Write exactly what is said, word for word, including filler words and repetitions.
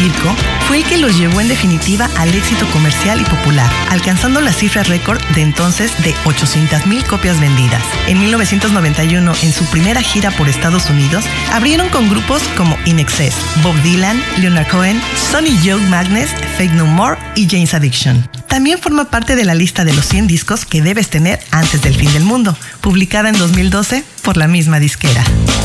circo fue el que los llevó en definitiva al éxito comercial y popular, alcanzando la cifra récord de entonces de ochocientas mil copias vendidas. En mil novecientos noventa y uno, en su primera gira por Estados Unidos, abrieron con grupos como In Excess, Bob Dylan, Leonard Cohen, Sonny Joe Magness, Faith No More y Jane's Addiction. También forma parte de la lista de los cien discos que debes tener antes del fin del mundo, publicada en dos mil doce por la misma disquera.